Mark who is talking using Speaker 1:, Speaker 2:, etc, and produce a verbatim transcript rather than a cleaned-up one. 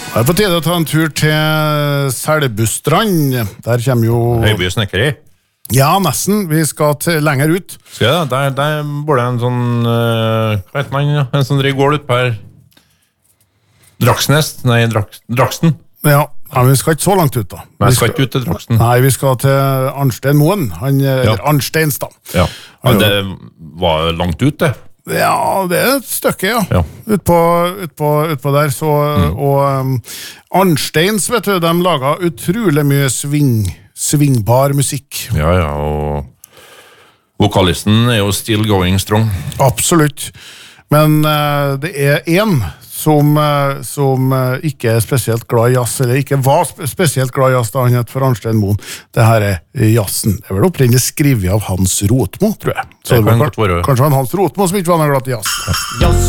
Speaker 1: Det er på tide å ta en tur til Selbustrand. Der kommer jo...
Speaker 2: Høyby Snekkeri.
Speaker 1: Ja, nesten. Vi skal til lenger ut.
Speaker 2: Skal jeg da? Der, der bor det en sånn... Uh, hva heter man? Ja? En sånn gård ut på her. Draksnes? Nei, Draks, Draksten.
Speaker 1: Ja, ja, men vi skal ikke så langt ut da.
Speaker 2: Nei, vi skal ikke ut til Draksten.
Speaker 1: Nei, vi skal til Arnstein Moen. Han, ja. Eller Arnsteinstad.
Speaker 2: Ja, men det var langt ut det.
Speaker 1: Ja, det er et stykke, ja.
Speaker 2: Ja.
Speaker 1: Utpå ut på, ut på der, så, mm. og um, Arnsteins, vet du, de laget utrolig mye sving, svingbar musikk.
Speaker 2: Ja, ja, og vokalisten er jo still going strong.
Speaker 1: Absolutt. Men uh, det er en som, uh, som uh, ikke er spesielt glad i jazz, eller ikke var sp spesielt glad i jazz da han het for Arnstein Moen. Det her er jazzen. Det er vel opprinnelig skrevet av Hans Rotmo, tror jeg. Så det, det kan, kanskje han Hans Rotmo som ikke var noe glad i jazz.
Speaker 3: Jazz